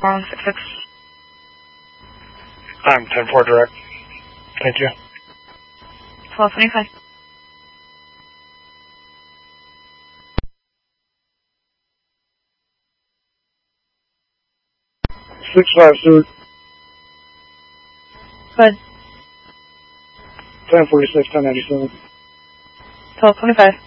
166. I'm 10-4 direct. Thank you. 1225. Six five Stewart. Good. 1046, 1097. 1225.